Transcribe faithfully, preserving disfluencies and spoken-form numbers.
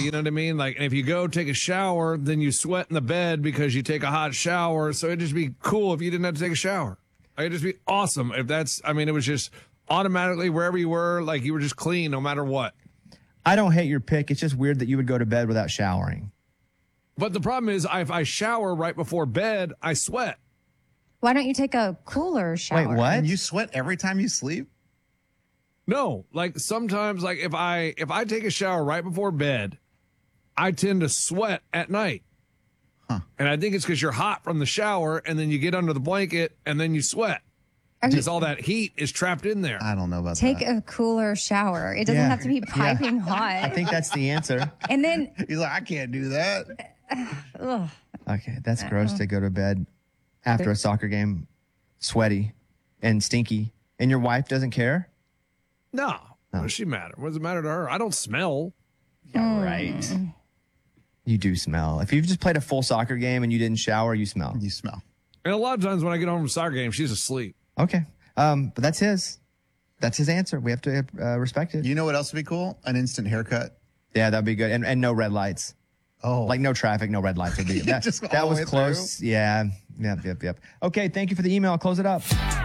you know what I mean? Like, if you go take a shower, then you sweat in the bed because you take a hot shower. So it'd just be cool if you didn't have to take a shower. It'd just be awesome if that's, I mean, it was just automatically wherever you were, like you were just clean no matter what. I don't hate your pick. It's just weird that you would go to bed without showering. But the problem is, if I shower right before bed, I sweat. Why don't you take a cooler shower? Wait, what? And you sweat every time you sleep? No, like sometimes, like if I if I take a shower right before bed, I tend to sweat at night. Huh. And I think it's because you're hot from the shower, and then you get under the blanket, and then you sweat. Are you- Because all that heat is trapped in there. I don't know about Take that. a cooler shower. It doesn't Yeah. have to be piping I hot. think that's the answer. And then, He's like, I can't do that. ugh, Okay, that's gross to go to bed after a soccer game sweaty and stinky. And your wife doesn't care? No. What does she matter? What does it matter to her? I don't smell. Yeah, right. You do smell. If you've just played a full soccer game and you didn't shower, you smell. You smell. And a lot of times when I get home from a soccer game, she's asleep. Okay. Um, but that's his. That's his answer. We have to uh, respect it. You know what else would be cool? An instant haircut. Yeah, that'd be good. And, and no red lights. Oh. Like no traffic, no red lights would be. That, Just that all the was way close. Yeah. Yep, yep, yep. Okay, thank you for the email. Close it up.